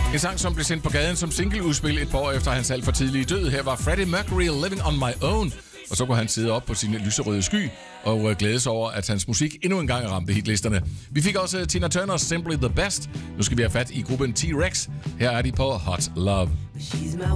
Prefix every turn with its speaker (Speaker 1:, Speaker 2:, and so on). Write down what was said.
Speaker 1: En sang, som blev sendt på gaden som singleudspil et par år efter hans alt for tidlige død. Her var Freddie Mercury, Living on My Own. Og så kunne han sidde op på sin lyserøde sky og glæde sig over, at hans musik endnu en gang ramte hitlisterne. Vi fik også Tina Turner's Simply the Best. Nu skal vi have fat i gruppen T-Rex. Her er de på Hot Love.
Speaker 2: She's my